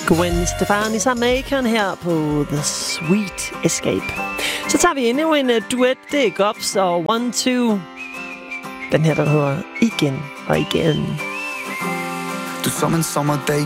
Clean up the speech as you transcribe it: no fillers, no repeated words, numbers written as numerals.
Gwen Stefani sammen med Akon her på The Sweet Escape. Så tager vi endnu en duet. Det er Gops og 1-2. Den her, der hedder Igen og Igen. Du som en sommerdag